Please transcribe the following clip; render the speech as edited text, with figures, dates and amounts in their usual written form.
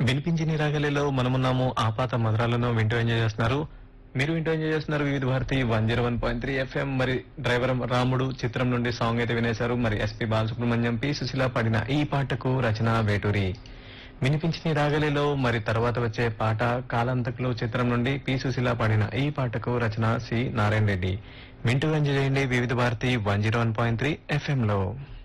వినిపించిన రాగలిలో మనమున్నాము ఆపాత మధురాలను వింటూ ఎంజాయ్ చేస్తున్నారు. మీరు వింటూ ఎంజాయ్ చేస్తున్నారు వివిధ భారతి 101.3 ఎఫ్ఎం. మరి డ్రైవర్ రాముడు చిత్రం నుండి సాంగ్ అయితే వినేశారు. మరి ఎస్పి బాలసుబ్రహ్మణ్యం, పి సుశీల పాడిన ఈ పాటకు రచన వేటూరి. వినిపించిన రాగలిలో మరి తర్వాత వచ్చే పాట కాలాంతకులు చిత్రం నుండి పి సుశీల పాడిన ఈ పాటకు రచన సి నారాయణ రెడ్డి. వింటూ ఎంజాయ్ చేయండి వివిధ భారతి 101.3 ఎఫ్ఎం లో.